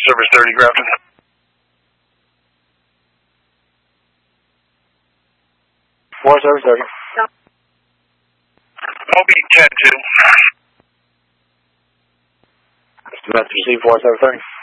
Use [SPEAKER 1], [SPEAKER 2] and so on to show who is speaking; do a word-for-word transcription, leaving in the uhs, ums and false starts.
[SPEAKER 1] Service thirty, Grafton.
[SPEAKER 2] Forest Service thirty.
[SPEAKER 1] O B ten two.
[SPEAKER 2] Message received, Forest Service thirty.